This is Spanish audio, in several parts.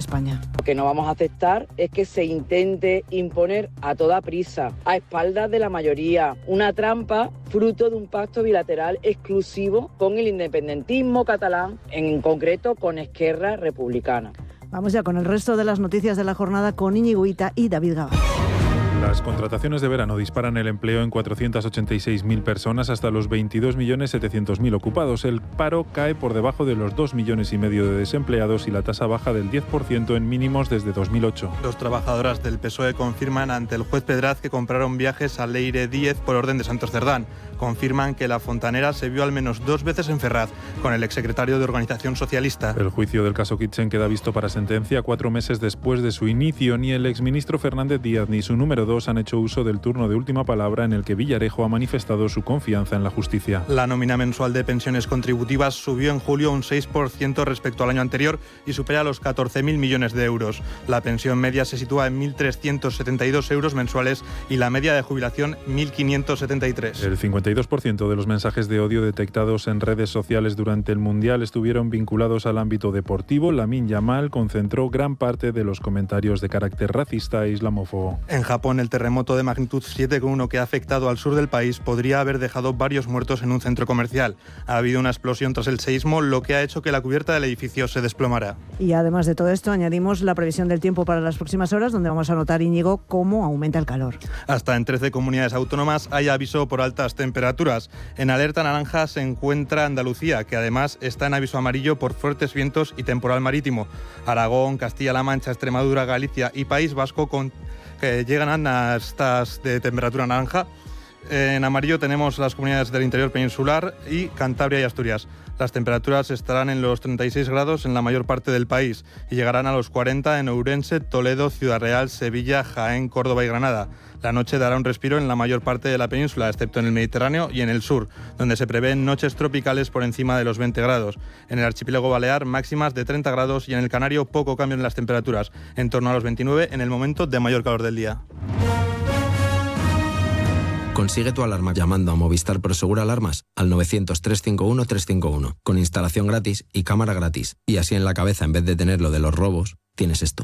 España. Lo que no vamos a aceptar es que se intente imponer a toda prisa, a espaldas de la mayoría, una trampa fruto de un pacto bilateral exclusivo con el independentismo catalán, en concreto con Esquerra Republicana. Vamos ya con el resto de las noticias de la jornada con Íñigo Hita y David Gabas. Las contrataciones de verano disparan el empleo en 486.000 personas hasta los 22.700.000 ocupados. El paro cae por debajo de los 2,5 millones de desempleados y la tasa baja del 10% en mínimos desde 2008. Dos trabajadoras del PSOE confirman ante el juez Pedraz que compraron viajes a Leire 10 por orden de Santos Cerdán. Confirman que la fontanera se vio al menos 2 veces en Ferraz con el exsecretario de Organización Socialista. El juicio del caso Kitchen queda visto para sentencia 4 meses después de su inicio. Ni el exministro Fernández Díaz ni su número 2 han hecho uso del turno de última palabra en el que Villarejo ha manifestado su confianza en la justicia. La nómina mensual de pensiones contributivas subió en julio un 6% respecto al año anterior y supera los 14.000 millones de euros. La pensión media se sitúa en 1.372 euros mensuales y la media de jubilación 1.573. El 52% de los mensajes de odio detectados en redes sociales durante el Mundial estuvieron vinculados al ámbito deportivo. Lamine Yamal concentró gran parte de los comentarios de carácter racista e islamófobo. En Japón, el terremoto de magnitud 7,1 que ha afectado al sur del país podría haber dejado varios muertos en un centro comercial. Ha habido una explosión tras el seísmo, lo que ha hecho que la cubierta del edificio se desplomara. Y además de todo esto, añadimos la previsión del tiempo para las próximas horas, donde vamos a notar, Íñigo, cómo aumenta el calor. Hasta en 13 comunidades autónomas hay aviso por altas temperaturas. En alerta naranja se encuentra Andalucía, que además está en aviso amarillo por fuertes vientos y temporal marítimo. Aragón, Castilla-La Mancha, Extremadura, Galicia y País Vasco que llegan a estas de temperatura naranja. En amarillo tenemos las comunidades del interior peninsular y Cantabria y Asturias. Las temperaturas estarán en los 36 grados en la mayor parte del país y llegarán a los 40 en Ourense, Toledo, Ciudad Real, Sevilla, Jaén, Córdoba y Granada. La noche dará un respiro en la mayor parte de la península, excepto en el Mediterráneo y en el sur, donde se prevén noches tropicales por encima de los 20 grados. En el archipiélago balear, máximas de 30 grados y en el Canario poco cambio en las temperaturas, en torno a los 29 en el momento de mayor calor del día. Consigue tu alarma llamando a Movistar Prosegur Alarmas al 900-351-351 con instalación gratis y cámara gratis. Y así en la cabeza, en vez de tener lo de los robos, tienes esto.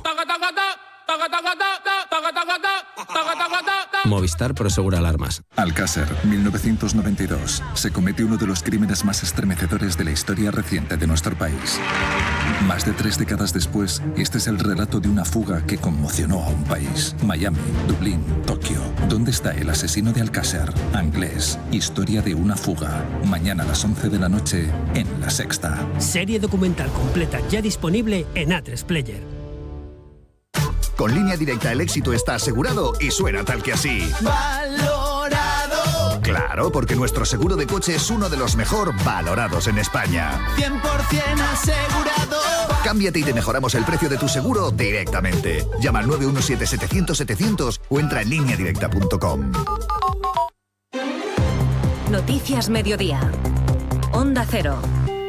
Movistar Prosegur Alarmas. Alcácer, 1992. Se comete uno de los crímenes más estremecedores de la historia reciente de nuestro país. Más de 3 décadas después, este es el relato de una fuga que conmocionó a un país. Miami, Dublín, Tokio. ¿Dónde está el asesino de Alcácer? Anglés. Historia de una fuga. Mañana a las 11 de la noche en La Sexta. Serie documental completa ya disponible en A3 Player. Con Línea Directa el éxito está asegurado y suena tal que así. ¡Valorado! Claro, porque nuestro seguro de coche es uno de los mejor valorados en España. 100% asegurado. Cámbiate y te mejoramos el precio de tu seguro directamente. Llama al 917-700-700 o entra en lineadirecta.com. Noticias Mediodía. Onda Cero.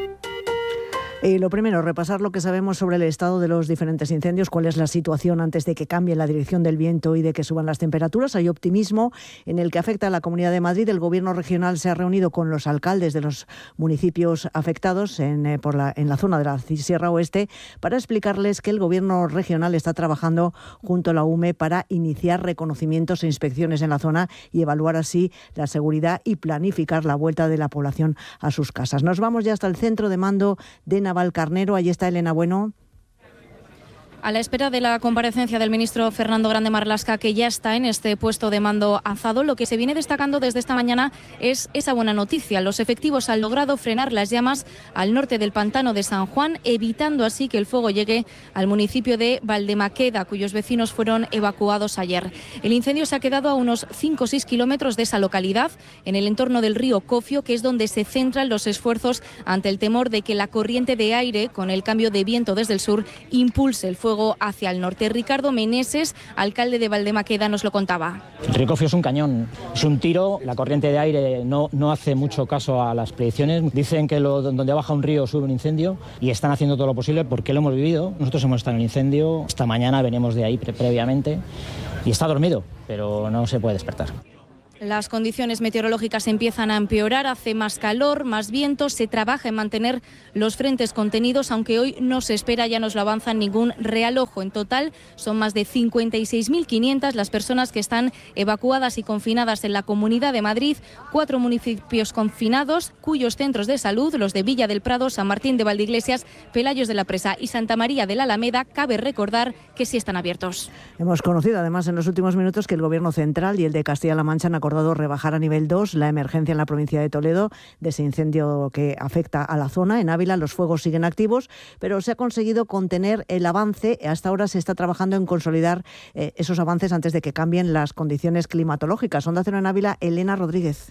Y lo primero, repasar lo que sabemos sobre el estado de los diferentes incendios, cuál es la situación antes de que cambie la dirección del viento y de que suban las temperaturas. Hay optimismo en el que afecta a la Comunidad de Madrid. El Gobierno regional se ha reunido con los alcaldes de los municipios afectados en la zona de la Sierra Oeste para explicarles que el Gobierno regional está trabajando junto a la UME para iniciar reconocimientos e inspecciones en la zona y evaluar así la seguridad y planificar la vuelta de la población a sus casas. Nos vamos ya hasta el centro de mando de Navalcarnero. Allí está Elena Bueno. A la espera de la comparecencia del ministro Fernando Grande Marlaska, que ya está en este puesto de mando alzado, lo que se viene destacando desde esta mañana es esa buena noticia. Los efectivos han logrado frenar las llamas al norte del pantano de San Juan, evitando así que el fuego llegue al municipio de Valdemaqueda, cuyos vecinos fueron evacuados ayer. El incendio se ha quedado a unos 5 o 6 kilómetros de esa localidad, en el entorno del río Cofio, que es donde se centran los esfuerzos ante el temor de que la corriente de aire, con el cambio de viento desde el sur, impulse el fuego hacia el norte. Ricardo Meneses, alcalde de Valdemaqueda, nos lo contaba. El río Cofio es un cañón, es un tiro. La corriente de aire no hace mucho caso a las predicciones. Dicen que donde baja un río sube un incendio y están haciendo todo lo posible porque lo hemos vivido. Nosotros hemos estado en el incendio. Esta mañana venimos de ahí previamente y está dormido, pero no se puede despertar. Las condiciones meteorológicas empiezan a empeorar, hace más calor, más viento, se trabaja en mantener los frentes contenidos, aunque hoy no se espera, ya nos lo avanza, ningún realojo. En total son más de 56.500 las personas que están evacuadas y confinadas en la Comunidad de Madrid, 4 municipios confinados, cuyos centros de salud, los de Villa del Prado, San Martín de Valdeiglesias, Pelayos de la Presa y Santa María de la Alameda, cabe recordar que sí están abiertos. Hemos conocido además en los últimos minutos que el Gobierno central y el de Castilla-La Mancha han acordado rebajar a nivel 2 la emergencia en la provincia de Toledo de ese incendio que afecta a la zona. En Ávila los fuegos siguen activos, pero se ha conseguido contener el avance. Hasta ahora se está trabajando en consolidar esos avances antes de que cambien las condiciones climatológicas. Onda Cero en Ávila, Elena Rodríguez.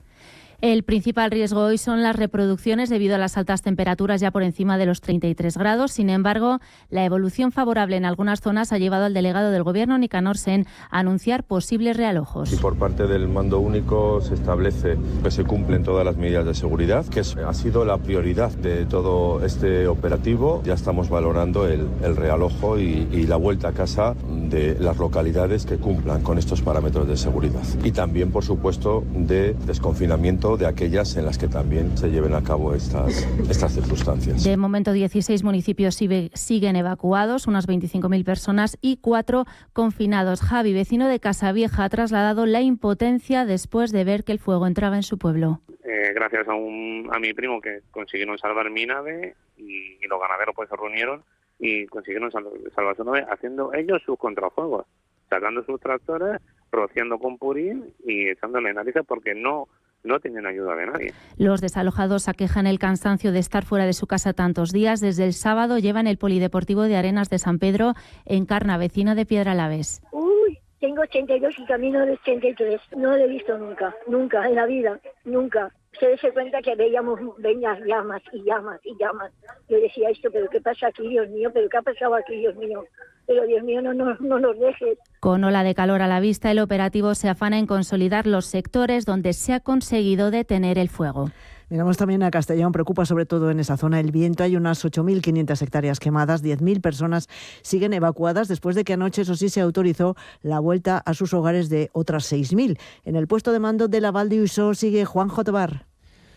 El principal riesgo hoy son las reproducciones debido a las altas temperaturas ya por encima de los 33 grados. Sin embargo, la evolución favorable en algunas zonas ha llevado al delegado del Gobierno, Nicanor Sen, a anunciar posibles realojos. Y por parte del mando único se establece que se cumplen todas las medidas de seguridad, que ha sido la prioridad de todo este operativo. Ya estamos valorando el realojo y la vuelta a casa de las localidades que cumplan con estos parámetros de seguridad. Y también, por supuesto, de desconfinamiento de aquellas en las que también se lleven a cabo estas circunstancias. De momento 16 municipios siguen evacuados, unas 25.000 personas y 4 confinados. Javi, vecino de Casavieja, ha trasladado la impotencia después de ver que el fuego entraba en su pueblo. Gracias a mi primo que consiguieron salvar mi nave y los ganaderos pues se reunieron y consiguieron salvar su nave haciendo ellos sus contrafuegos, sacando sus tractores, rociando con purín y echándole narices porque no tienen ayuda de nadie. Los desalojados aquejan el cansancio de estar fuera de su casa tantos días. Desde el sábado llevan el polideportivo de Arenas de San Pedro en Carna, vecina de Piedralaves. Uy, tengo 82 y camino de 83. No lo he visto nunca en la vida, nunca. Se dese cuenta que veíamos llamas y llamas y llamas. Yo decía esto, pero ¿qué pasa aquí, Dios mío? ¿Pero qué ha pasado aquí, Dios mío? Pero Dios mío, no nos dejes. Con ola de calor a la vista, el operativo se afana en consolidar los sectores donde se ha conseguido detener el fuego. Miramos también a Castellón, preocupa sobre todo en esa zona el viento. Hay unas 8.500 hectáreas quemadas, 10.000 personas siguen evacuadas después de que anoche, eso sí, se autorizó la vuelta a sus hogares de otras 6.000. En el puesto de mando de la Val de Uixó sigue Juanjo Tobar.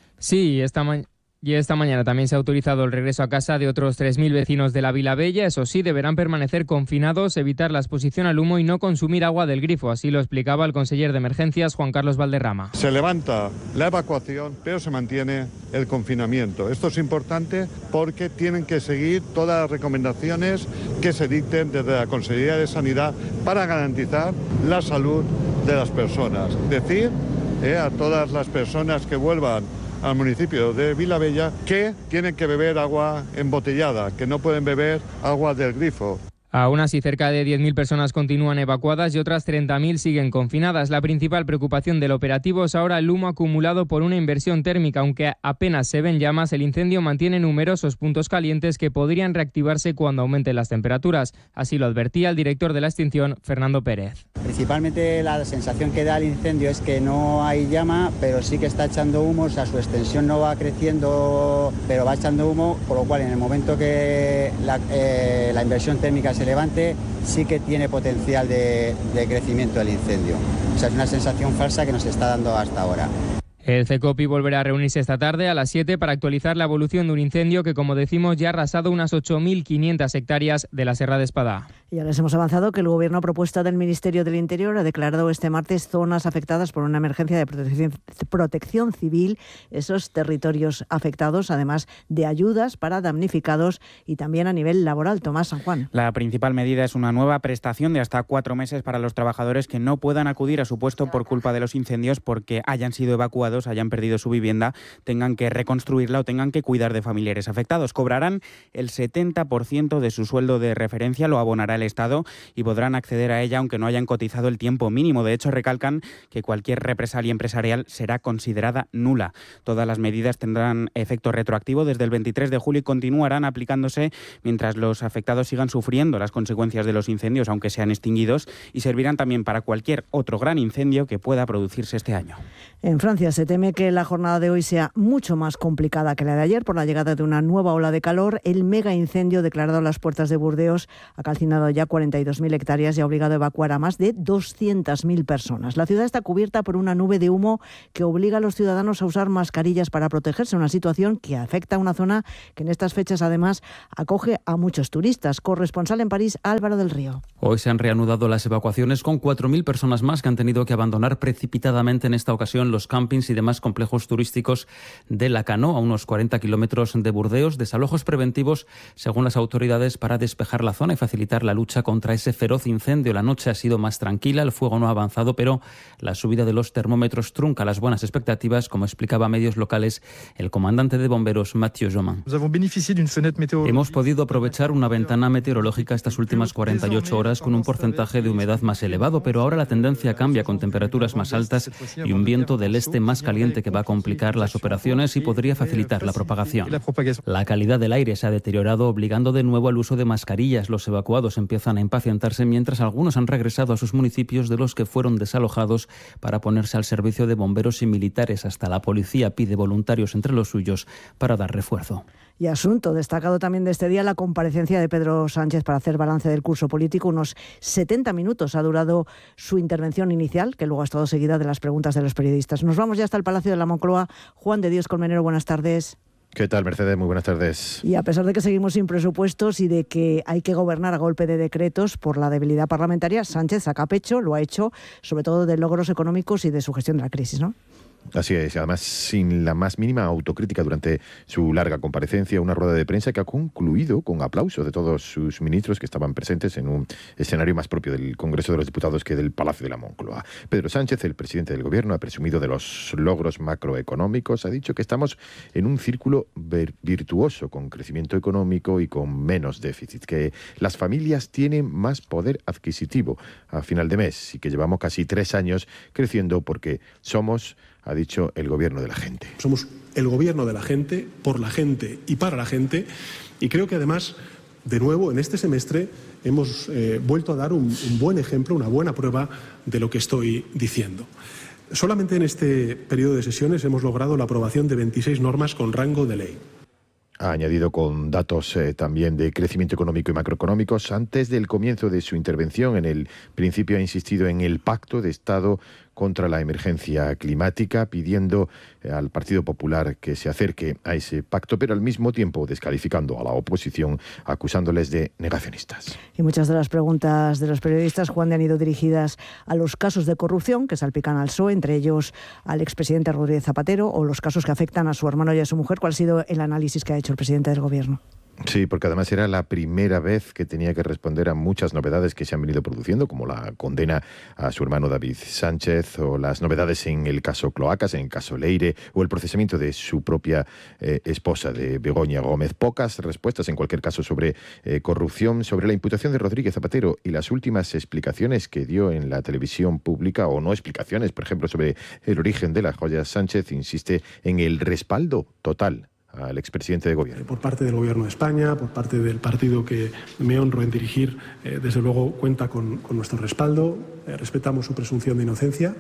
Sí, esta mañana también se ha autorizado el regreso a casa de otros 3.000 vecinos de la Vila Bella. Eso sí, deberán permanecer confinados, evitar la exposición al humo y no consumir agua del grifo. Así lo explicaba el conseller de Emergencias, Juan Carlos Valderrama. Se levanta la evacuación, pero se mantiene el confinamiento. Esto es importante porque tienen que seguir todas las recomendaciones que se dicten desde la Consejería de Sanidad para garantizar la salud de las personas. Decir a todas las personas que vuelvan al municipio de Vilabella que tienen que beber agua embotellada, que no pueden beber agua del grifo. Aún así, cerca de 10.000 personas continúan evacuadas y otras 30.000 siguen confinadas. La principal preocupación del operativo es ahora el humo acumulado por una inversión térmica. Aunque apenas se ven llamas, el incendio mantiene numerosos puntos calientes que podrían reactivarse cuando aumenten las temperaturas. Así lo advertía el director de la extinción, Fernando Pérez. Principalmente la sensación que da el incendio es que no hay llama, pero sí que está echando humo, o sea, su extensión no va creciendo, pero va echando humo, por lo cual en el momento que la inversión térmica se levante, sí que tiene potencial de crecimiento del incendio. O sea, es una sensación falsa que nos está dando hasta ahora. El CECOPI volverá a reunirse esta tarde a las 7 para actualizar la evolución de un incendio que, como decimos, ya ha arrasado unas 8.500 hectáreas de la Serra de Espadá. Y ya les hemos avanzado que el Gobierno, a propuesta del Ministerio del Interior, ha declarado este martes zonas afectadas por una emergencia de protección civil, esos territorios afectados, además de ayudas para damnificados y también a nivel laboral. Tomás San Juan. La principal medida es una nueva prestación de hasta 4 meses para los trabajadores que no puedan acudir a su puesto por culpa de los incendios porque hayan sido evacuados, hayan perdido su vivienda, tengan que reconstruirla o tengan que cuidar de familiares afectados. Cobrarán el 70% de su sueldo de referencia, lo abonará el Estado y podrán acceder a ella aunque no hayan cotizado el tiempo mínimo. De hecho, recalcan que cualquier represalia empresarial será considerada nula. Todas las medidas tendrán efecto retroactivo desde el 23 de julio y continuarán aplicándose mientras los afectados sigan sufriendo las consecuencias de los incendios, aunque sean extinguidos, y servirán también para cualquier otro gran incendio que pueda producirse este año. En Francia Se teme que la jornada de hoy sea mucho más complicada que la de ayer por la llegada de una nueva ola de calor. El mega incendio declarado a las puertas de Burdeos ha calcinado ya 42.000 hectáreas y ha obligado a evacuar a más de 200.000 personas. La ciudad está cubierta por una nube de humo que obliga a los ciudadanos a usar mascarillas para protegerse, una situación que afecta a una zona que en estas fechas además acoge a muchos turistas. Corresponsal en París, Álvaro del Río. Hoy se han reanudado las evacuaciones con 4.000 personas más que han tenido que abandonar precipitadamente en esta ocasión los campings y demás complejos turísticos de Lacanau, a unos 40 kilómetros de Burdeos. Desalojos preventivos, según las autoridades, para despejar la zona y facilitar la lucha contra ese feroz incendio. La noche ha sido más tranquila, el fuego no ha avanzado, pero la subida de los termómetros trunca las buenas expectativas, como explicaba a medios locales el comandante de bomberos, Mathieu Jomain. Hemos podido aprovechar una ventana meteorológica estas últimas 48 horas con un porcentaje de humedad más elevado, pero ahora la tendencia cambia con temperaturas más altas y un viento del este más caliente que va a complicar las operaciones y podría facilitar la propagación. La calidad del aire se ha deteriorado, obligando de nuevo al uso de mascarillas. Los evacuados empiezan a impacientarse, mientras algunos han regresado a sus municipios de los que fueron desalojados para ponerse al servicio de bomberos y militares. Hasta la policía pide voluntarios entre los suyos para dar refuerzo. Y asunto destacado también de este día, la comparecencia de Pedro Sánchez para hacer balance del curso político. Unos 70 minutos ha durado su intervención inicial, que luego ha estado seguida de las preguntas de los periodistas. Nos vamos ya hasta el Palacio de la Moncloa. Juan de Dios Colmenero, buenas tardes. ¿Qué tal, Mercedes? Muy buenas tardes. Y a pesar de que seguimos sin presupuestos y de que hay que gobernar a golpe de decretos por la debilidad parlamentaria, Sánchez saca pecho, lo ha hecho, sobre todo de logros económicos y de su gestión de la crisis, ¿no? Así es, además sin la más mínima autocrítica durante su larga comparecencia, una rueda de prensa que ha concluido con aplausos de todos sus ministros que estaban presentes en un escenario más propio del Congreso de los Diputados que del Palacio de la Moncloa. Pedro Sánchez, el presidente del Gobierno, ha presumido de los logros macroeconómicos, ha dicho que estamos en un círculo virtuoso con crecimiento económico y con menos déficit, que las familias tienen más poder adquisitivo a final de mes y que llevamos casi 3 años creciendo porque somos, ha dicho, el gobierno de la gente. Somos el gobierno de la gente, por la gente y para la gente, y creo que además, de nuevo, en este semestre hemos vuelto a dar un buen ejemplo, una buena prueba de lo que estoy diciendo. Solamente en este periodo de sesiones hemos logrado la aprobación de 26 normas con rango de ley. Ha añadido con datos también de crecimiento económico y macroeconómicos. Antes del comienzo de su intervención, en el principio ha insistido en el Pacto de Estado contra la emergencia climática, pidiendo al Partido Popular que se acerque a ese pacto, pero al mismo tiempo descalificando a la oposición, acusándoles de negacionistas. Y muchas de las preguntas de los periodistas, Juan, han ido dirigidas a los casos de corrupción que salpican al PSOE, entre ellos al expresidente Rodríguez Zapatero, o los casos que afectan a su hermano y a su mujer. ¿Cuál ha sido el análisis que ha hecho el presidente del Gobierno? Sí, porque además era la primera vez que tenía que responder a muchas novedades que se han venido produciendo, como la condena a su hermano David Sánchez, o las novedades en el caso Cloacas, en el caso Leire, o el procesamiento de su propia esposa, de Begoña Gómez. Pocas respuestas, en cualquier caso, sobre corrupción, sobre la imputación de Rodríguez Zapatero y las últimas explicaciones que dio en la televisión pública, o no explicaciones, por ejemplo, sobre el origen de las joyas. Sánchez insiste en el respaldo total al expresidente de Gobierno. Por parte del Gobierno de España, por parte del partido que me honro en dirigir, desde luego cuenta con nuestro respaldo, respetamos su presunción de inocencia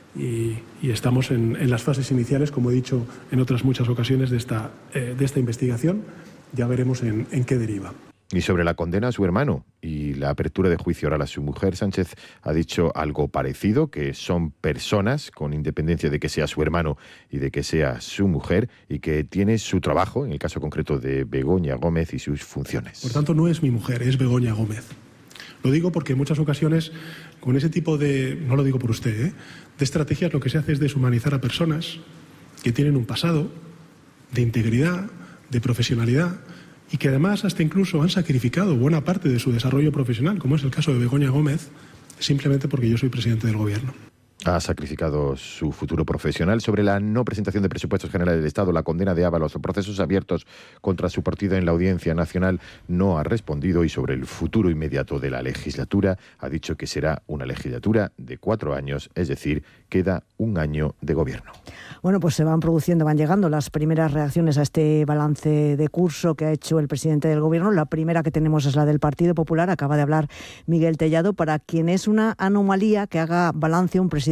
y estamos en las fases iniciales, como he dicho en otras muchas ocasiones, de esta investigación. Ya veremos en qué deriva. Y sobre la condena a su hermano y la apertura de juicio oral a su mujer, Sánchez ha dicho algo parecido, que son personas con independencia de que sea su hermano y de que sea su mujer, y que tiene su trabajo, en el caso concreto de Begoña Gómez, y sus funciones. Por tanto, no es mi mujer, es Begoña Gómez. Lo digo porque en muchas ocasiones, con ese tipo de, no lo digo por usted, de estrategias, lo que se hace es deshumanizar a personas que tienen un pasado de integridad, de profesionalidad, y que además hasta incluso han sacrificado buena parte de su desarrollo profesional, como es el caso de Begoña Gómez, simplemente porque yo soy presidente del Gobierno. Ha sacrificado su futuro profesional. Sobre la no presentación de presupuestos generales del Estado, la condena de Ábalos o procesos abiertos contra su partido en la Audiencia Nacional, no ha respondido. Y sobre el futuro inmediato de la legislatura, ha dicho que será una legislatura de 4 años, es decir, queda un año de gobierno. Bueno, pues se van produciendo, van llegando las primeras reacciones a este balance de curso que ha hecho el presidente del Gobierno. La primera que tenemos es la del Partido Popular. Acaba de hablar Miguel Tellado, para quien es una anomalía que haga balance un presidente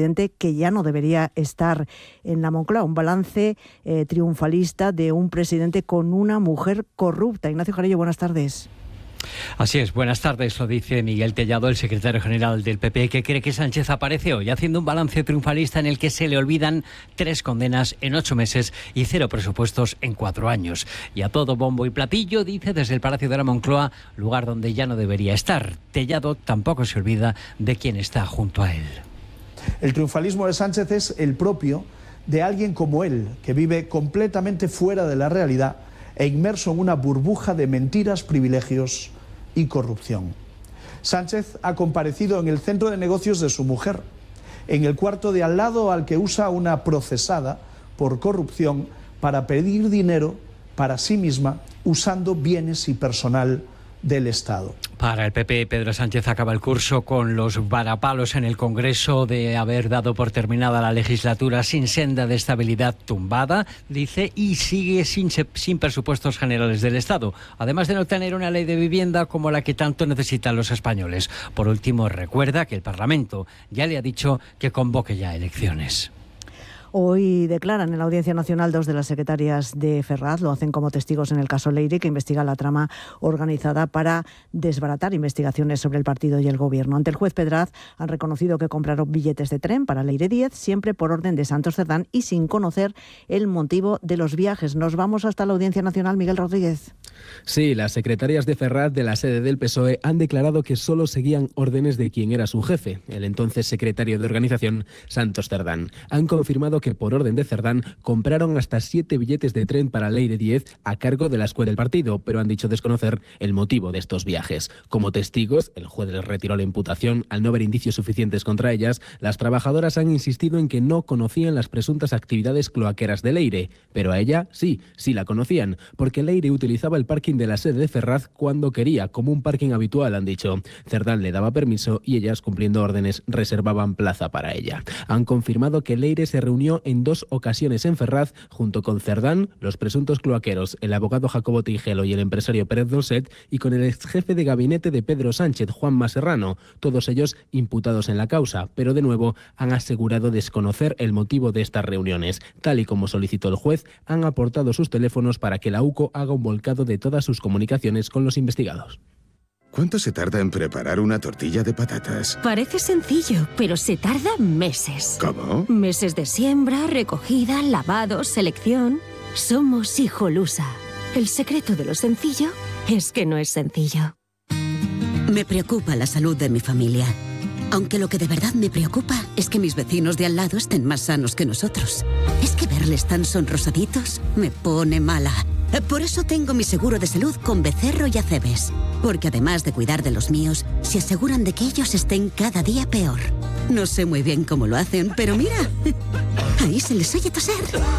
presidente que ya no debería estar en la Moncloa. Un balance triunfalista de un presidente con una mujer corrupta. Ignacio Jarillo, buenas tardes. Así es, buenas tardes, lo dice Miguel Tellado, el secretario general del PP, que cree que Sánchez aparece hoy haciendo un balance triunfalista en el que se le olvidan 3 condenas en 8 meses y 0 presupuestos en 4 años. Y a todo bombo y platillo, dice desde el Palacio de la Moncloa, lugar donde ya no debería estar. Tellado tampoco se olvida de quién está junto a él. El triunfalismo de Sánchez es el propio de alguien como él, que vive completamente fuera de la realidad e inmerso en una burbuja de mentiras, privilegios y corrupción. Sánchez ha comparecido en el centro de negocios de su mujer, en el cuarto de al lado al que usa una procesada por corrupción para pedir dinero para sí misma usando bienes y personal del Estado. Para el PP, Pedro Sánchez acaba el curso con los varapalos en el Congreso de haber dado por terminada la legislatura sin senda de estabilidad tumbada, dice, y sigue sin presupuestos generales del Estado, además de no tener una ley de vivienda como la que tanto necesitan los españoles. Por último, recuerda que el Parlamento ya le ha dicho que convoque ya elecciones. Hoy declaran en la Audiencia Nacional 2 de las secretarias de Ferraz, lo hacen como testigos en el caso Leire, que investiga la trama organizada para desbaratar investigaciones sobre el partido y el gobierno. Ante el juez Pedraz han reconocido que compraron billetes de tren para Leire 10, siempre por orden de Santos Cerdán y sin conocer el motivo de los viajes. Nos vamos hasta la Audiencia Nacional, Miguel Rodríguez. Sí, las secretarias de Ferraz de la sede del PSOE han declarado que solo seguían órdenes de quien era su jefe, el entonces secretario de organización, Santos Cerdán. Han confirmado que por orden de Cerdán compraron hasta 7 billetes de tren para Leire 10 a cargo de la escuela del partido, pero han dicho desconocer el motivo de estos viajes. Como testigos, el juez les retiró la imputación al no ver indicios suficientes contra ellas. Las trabajadoras han insistido en que no conocían las presuntas actividades cloaqueras de Leire, pero a ella sí la conocían, porque Leire utilizaba el parking de la sede de Ferraz cuando quería, como un parking habitual, han dicho. Cerdán le daba permiso y ellas, cumpliendo órdenes, reservaban plaza para ella. Han confirmado que Leire se reunió en 2 ocasiones en Ferraz, junto con Cerdán, los presuntos cloaqueros, el abogado Jacobo Tijelo y el empresario Pérez Dolcet, y con el exjefe de gabinete de Pedro Sánchez, Juanma Serrano, todos ellos imputados en la causa, pero de nuevo han asegurado desconocer el motivo de estas reuniones. Tal y como solicitó el juez, han aportado sus teléfonos para que la UCO haga un volcado de todas sus comunicaciones con los investigados. ¿Cuánto se tarda en preparar una tortilla de patatas? Parece sencillo, pero se tarda meses. ¿Cómo? Meses de siembra, recogida, lavado, selección. Somos Hijolusa. El secreto de lo sencillo es que no es sencillo. Me preocupa la salud de mi familia. Aunque lo que de verdad me preocupa es que mis vecinos de al lado estén más sanos que nosotros. Es que verles tan sonrosaditos me pone mala. Por eso tengo mi seguro de salud con Becerro y Acebes. Porque además de cuidar de los míos, se aseguran de que ellos estén cada día peor. No sé muy bien cómo lo hacen, pero mira, ahí se les oye toser.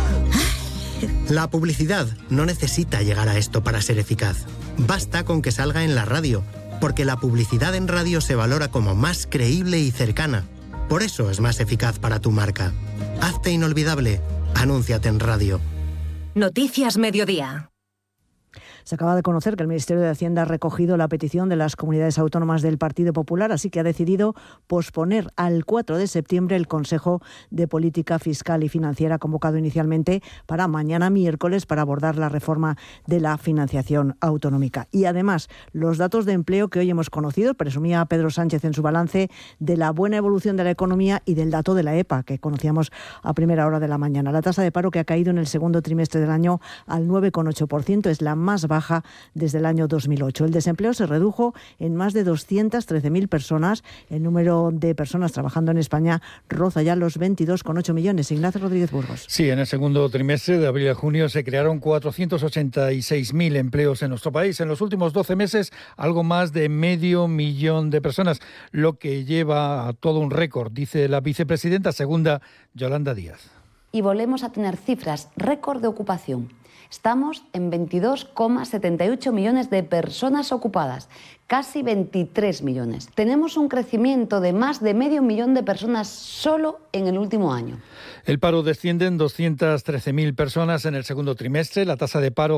La publicidad no necesita llegar a esto para ser eficaz. Basta con que salga en la radio, porque la publicidad en radio se valora como más creíble y cercana. Por eso es más eficaz para tu marca. Hazte inolvidable. Anúnciate en radio. Noticias Mediodía. Se acaba de conocer que el Ministerio de Hacienda ha recogido la petición de las comunidades autónomas del Partido Popular, así que ha decidido posponer al 4 de septiembre el Consejo de Política Fiscal y Financiera convocado inicialmente para mañana miércoles para abordar la reforma de la financiación autonómica. Y además, los datos de empleo que hoy hemos conocido, presumía Pedro Sánchez en su balance de la buena evolución de la economía y del dato de la EPA que conocíamos a primera hora de la mañana. La tasa de paro que ha caído en el segundo trimestre del año al 9,8% es la más baja desde el año 2008. El desempleo se redujo en más de 213.000 personas. El número de personas trabajando en España roza ya los 22,8 millones. Ignacio Rodríguez Burgos. Sí, en el segundo trimestre, de abril a junio, se crearon 486.000 empleos en nuestro país. En los últimos 12 meses, algo más de 500.000 de personas, lo que lleva a todo un récord, dice la vicepresidenta segunda, Yolanda Díaz. Y volvemos a tener cifras récord de ocupación. Estamos en 22,78 millones de personas ocupadas, casi 23 millones. Tenemos un crecimiento de más de 500.000 de personas solo en el último año. El paro desciende en 213.000 personas en el segundo trimestre. La tasa de paro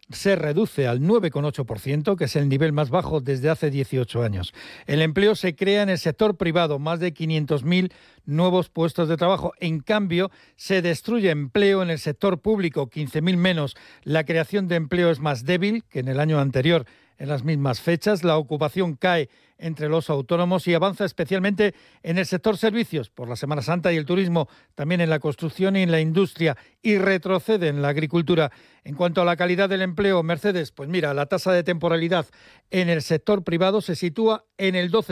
se reduce al 9,8%, que es el nivel más bajo desde hace 18 años. El empleo se crea en el sector privado, más de 500.000 nuevos puestos de trabajo. En cambio, se destruye empleo en el sector público, 15.000 menos. La creación de empleo es más débil que en el año anterior. En las mismas fechas, la ocupación cae entre los autónomos y avanza especialmente en el sector servicios, por la Semana Santa y el turismo, también en la construcción y en la industria, y retrocede en la agricultura. En cuanto a la calidad del empleo, Mercedes, pues mira, la tasa de temporalidad en el sector privado se sitúa en el 12%.